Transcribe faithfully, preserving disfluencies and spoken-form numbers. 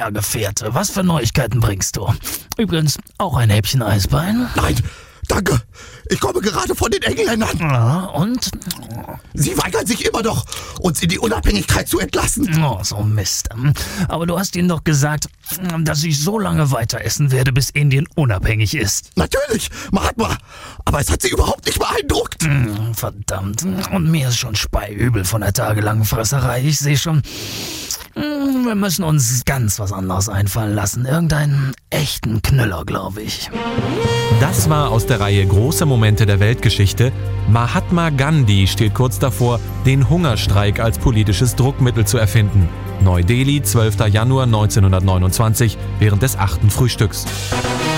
Abenteuergefährte. Was für Neuigkeiten bringst du? Übrigens, auch ein Häppchen Eisbein? Nein, danke. Ich komme gerade von den Engländern. Ja, und? Sie weigern sich immer noch, uns in die Unabhängigkeit zu entlassen. Oh, so Mist. Aber du hast ihnen doch gesagt, dass ich so lange weiter essen werde, bis Indien unabhängig ist. Natürlich, Mahatma. Aber es hat sie überhaupt nicht beeindruckt. Verdammt. Und mir ist schon speiübel von der tagelangen Fresserei. Ich sehe schon, wir müssen uns ganz was anderes einfallen lassen. Irgendeinen echten Knüller, glaube ich. Das war aus der Reihe Große Momente der Weltgeschichte. Mahatma Gandhi steht kurz davor, den Hungerstreik als politisches Druckmittel zu erfinden. Neu-Delhi, zwölfter Januar neunzehnhundertneunundzwanzig, während des achten Frühstücks.